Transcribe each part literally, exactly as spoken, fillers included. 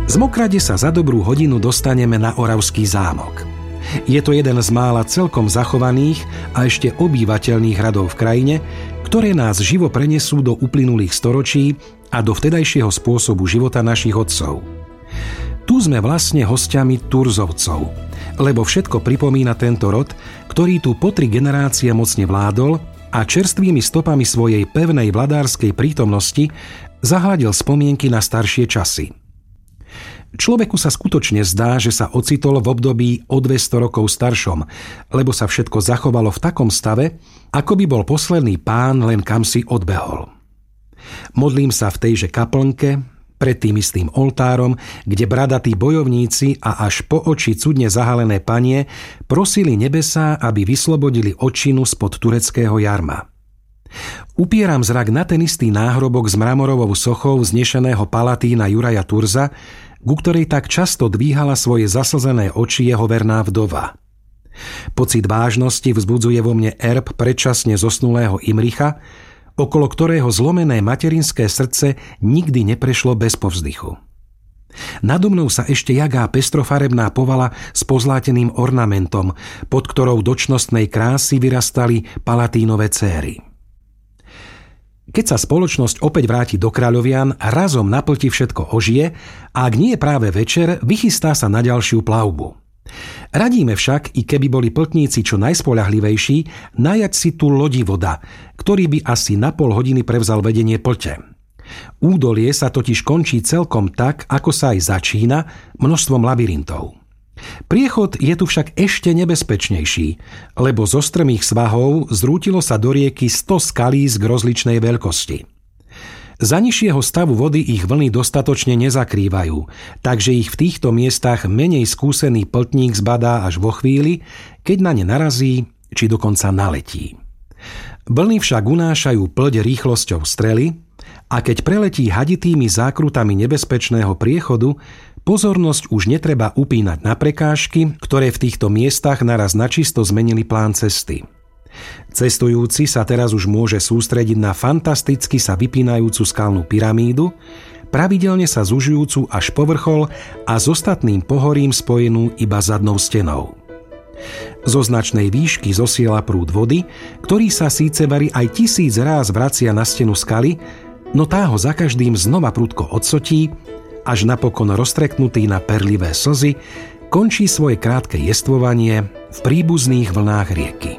Z Mokrade sa za dobrú hodinu dostaneme na Oravský zámok. Je to jeden z mála celkom zachovaných a ešte obývateľných hradov v krajine, ktoré nás živo prenesú do uplynulých storočí a do vtedajšieho spôsobu života našich otcov. Tu sme vlastne hostiami Turzovcov, lebo všetko pripomína tento rod, ktorý tu po tri generácie mocne vládol a čerstvými stopami svojej pevnej vladárskej prítomnosti zahladil spomienky na staršie časy. Človeku sa skutočne zdá, že sa ocitol v období o dvesto rokov staršom, lebo sa všetko zachovalo v takom stave, ako by bol posledný pán len kamsi odbehol. Modlím sa v tejže kaplnke, pred tým istým oltárom, kde bradatí bojovníci a až po oči cudne zahalené panie prosili nebesá, aby vyslobodili odčinu spod tureckého jarma. Upieram zrak na ten istý náhrobok s mramorovou sochou vznešeného palatína Juraja Turza, ku ktorej tak často dvíhala svoje zaslzené oči jeho verná vdova. Pocit vážnosti vzbudzuje vo mne erb predčasne zosnulého Imricha, okolo ktorého zlomené materinské srdce nikdy neprešlo bez povzdychu. Nado mnou sa ešte jagá pestrofarebná povala s pozláteným ornamentom, pod ktorou do čnostnej krásy vyrastali palatínové céry. Keď sa spoločnosť opäť vráti do Kráľovian, razom na plti všetko ožije a ak nie práve večer, vychystá sa na ďalšiu plavbu. Radíme však, i keby boli pltníci čo najspoľahlivejší, najať si tu lodivoda, ktorý by asi na pol hodiny prevzal vedenie plte. Údolie sa totiž končí celkom tak, ako sa aj začína, množstvom labyrintov. Priechod je tu však ešte nebezpečnejší, lebo zo strmých svahov zrútilo sa do rieky sto skalísk rozličnej veľkosti. Za nižšieho stavu vody ich vlny dostatočne nezakrývajú, takže ich v týchto miestach menej skúsený pltník zbadá až vo chvíli, keď na ne narazí, či dokonca naletí. Vlny však unášajú plť rýchlosťou strely a keď preletí haditými zákrutami nebezpečného priechodu, pozornosť už netreba upínať na prekážky, ktoré v týchto miestach naraz načisto zmenili plán cesty. Cestujúci sa teraz už môže sústrediť na fantasticky sa vypínajúcu skalnú pyramídu, pravidelne sa zužujúcu až po vrchol a s ostatným pohorím spojenú iba zadnou stenou. Zo značnej výšky zosiela prúd vody, ktorý sa síce varí aj tisíc ráz vracia na stenu skaly, no tá ho za každým znova prudko odsotí, až napokon roztreknutý na perlivé slzy končí svoje krátke jestvovanie v príbuzných vlnách rieky.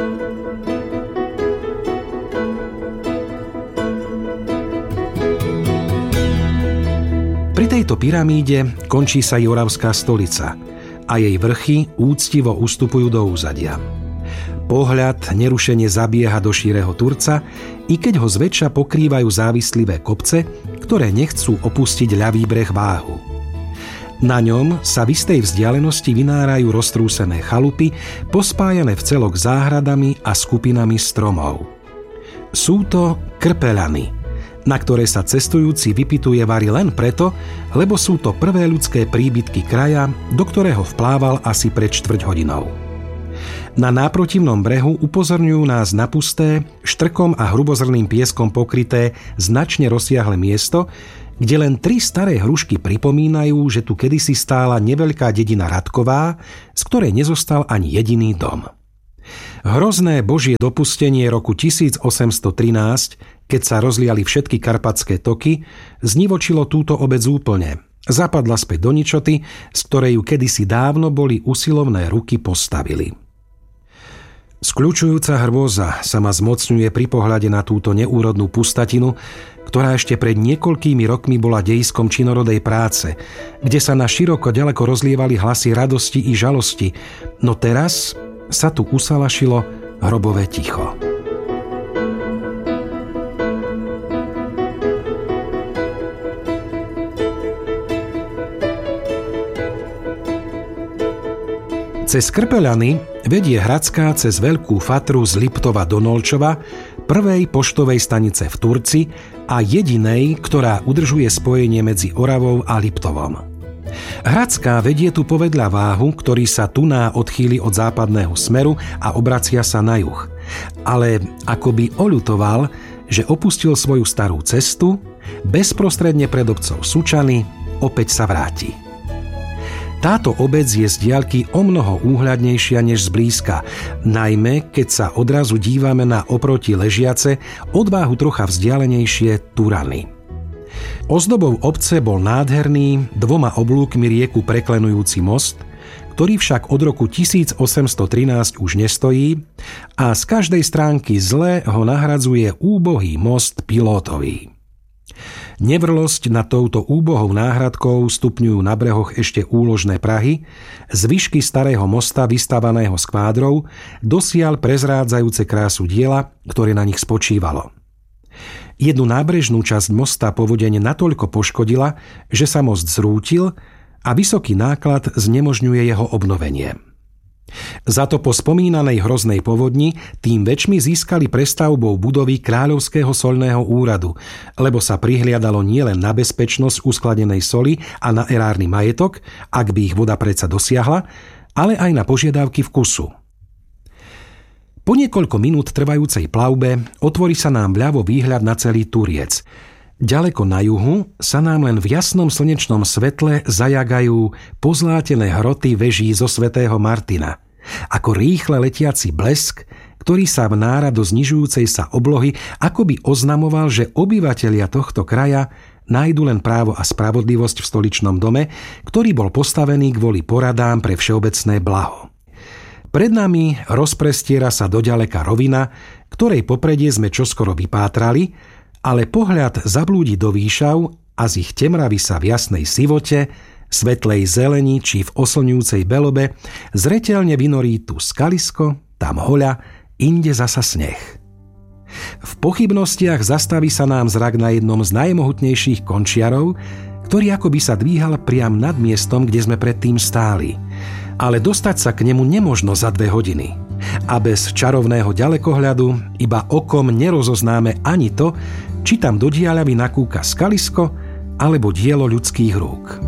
Pri tejto pyramíde končí sa Oravská stolica a jej vrchy úctivo ustupujú do úzadia. Pohľad nerušene zabieha do šíreho Turca, i keď ho zväčša pokrývajú závislivé kopce, ktoré nechcú opustiť ľavý breh Váhu. Na ňom sa v istej vzdialenosti vynárajú roztrúsené chalupy, pospájané v celok záhradami a skupinami stromov. Sú to krpeľany, na ktoré sa cestujúci vypituje vari len preto, lebo sú to prvé ľudské príbytky kraja, do ktorého vplával asi pred štvrť hodinou. Na náprotivnom brehu upozorňujú nás na pusté, štrkom a hrubozrným pieskom pokryté, značne rozsiahle miesto, kde len tri staré hrušky pripomínajú, že tu kedysi stála neveľká dedina Radková, z ktorej nezostal ani jediný dom. Hrozné božie dopustenie roku tisíc osemsto trinásť, keď sa rozliali všetky karpatské toky, znivočilo túto obec úplne. Zapadla späť do ničoty, z ktorej ju kedysi dávno boli usilovné ruky postavili. Skľučujúca hrôza sa ma zmocňuje pri pohľade na túto neúrodnú pustatinu, ktorá ešte pred niekoľkými rokmi bola dejiskom činorodej práce, kde sa na široko ďaleko rozlievali hlasy radosti i žalosti, no teraz sa tu usalašilo hrobové ticho. Cez Krpeľany vedie Hradská cez Veľkú Fatru z Liptova do Nolčova, prvej poštovej stanice v Turci a jedinej, ktorá udržuje spojenie medzi Oravou a Liptovom. Hradská vedie tu povedľa Váhu, ktorý sa tuná odchýli od západného smeru a obracia sa na juh. Ale akoby oľutoval, že opustil svoju starú cestu, bezprostredne pred obcov Sučany opäť sa vráti. Táto obec je z diaľky omnoho úhľadnejšia než zblízka, najmä keď sa odrazu dívame na oproti ležiace, od váhu trocha vzdialenejšie Turany. Ozdobou obce bol nádherný, dvoma oblúkmi rieku preklenujúci most, ktorý však od roku tisíc osemsto trinásť už nestojí a z každej stránky zle ho nahradzuje úbohý most Pilótový. Nevrlosť nad touto úbohou náhradkou stupňujú na brehoch ešte úložné prahy, zvyšky starého mosta vystavaného z kvádrov, dosiaľ prezrádzajúce krásu diela, ktoré na nich spočívalo. Jednu nábrežnú časť mosta povodeň natoľko poškodila, že sa most zrútil a vysoký náklad znemožňuje jeho obnovenie. Za to po spomínanej hroznej povodni tým väčšmi získali prestavbou budovy Kráľovského soľného úradu, lebo sa prihliadalo nielen na bezpečnosť uskladenej soli a na erárny majetok, ak by ich voda predsa dosiahla, ale aj na požiadavky vkusu. Po niekoľko minút trvajúcej plavbe otvorí sa nám vľavo výhľad na celý Turiec. Ďaleko na juhu sa nám len v jasnom slnečnom svetle zajagajú pozlátené hroty veží zo svätého Martina, ako rýchle letiaci blesk, ktorý sa v nárado znižujúcej sa oblohy akoby oznamoval, že obyvatelia tohto kraja nájdu len právo a spravodlivosť v stoličnom dome, ktorý bol postavený kvôli poradám pre všeobecné blaho. Pred nami rozprestiera sa doďaleka rovina, ktorej popredie sme čoskoro vypátrali, ale pohľad zablúdi do výšav a z ich temravy sa v jasnej sivote, svetlej zeleni či v oslňujúcej belobe zreteľne vynorí tu skalisko, tam hoľa, inde zasa sneh. V pochybnostiach zastaví sa nám zrak na jednom z najmohutnejších končiarov, ktorý akoby sa dvíhal priam nad miestom, kde sme predtým stáli. Ale dostať sa k nemu nemožno za dve hodiny. A bez čarovného ďalekohľadu iba okom nerozoznáme ani to, či tam do diaľavy nakúka skalisko alebo dielo ľudských rúk.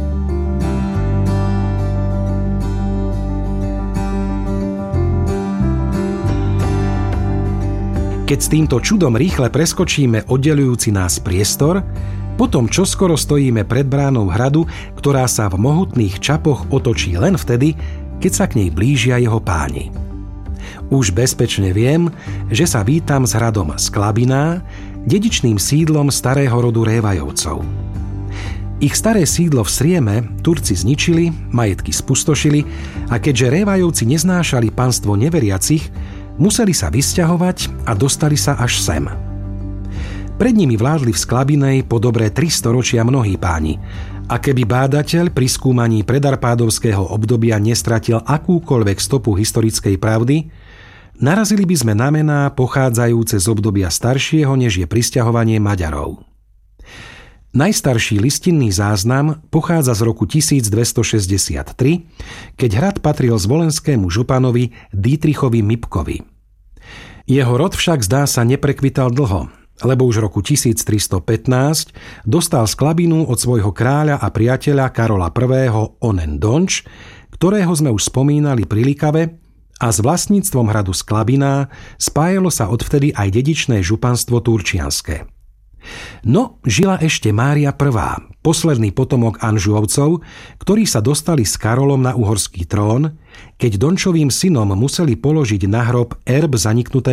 Keď s týmto čudom rýchle preskočíme oddeľujúci nás priestor, potom čoskoro stojíme pred bránou hradu, ktorá sa v mohutných čapoch otočí len vtedy, keď sa k nej blížia jeho páni. Už bezpečne viem, že sa vítam s hradom Sklabiná, dedičným sídlom starého rodu Révajovcov. Ich staré sídlo v Srieme Turci zničili, majetky spustošili a keďže Révajovci neznášali panstvo neveriacich, museli sa vysťahovať a dostali sa až sem. Pred nimi vládli v Sklabinej po dobré tri storočia mnohí páni a keby bádateľ pri skúmaní predarpádovského obdobia nestratil akúkoľvek stopu historickej pravdy, narazili by sme na mená pochádzajúce z obdobia staršieho, než je prisťahovanie Maďarov. Najstarší listinný záznam pochádza z roku tisícdvestošesťdesiattri, keď hrad patril zvolenskému županovi Dietrichovi Mipkovi. Jeho rod však zdá sa neprekvital dlho, lebo už v roku tisíctristopätnásť dostal Sklabinu od svojho kráľa a priateľa Karola prvého. Onen Donč, ktorého sme už spomínali pri Likave, a s vlastníctvom hradu Sklabiná spájalo sa odvtedy aj dedičné županstvo turčianske. No, žila ešte Mária prvá., posledný potomok Anžuovcov, ktorí sa dostali s Karolom na uhorský trón, keď Dončovým synom museli položiť na hrob erb zaniknutého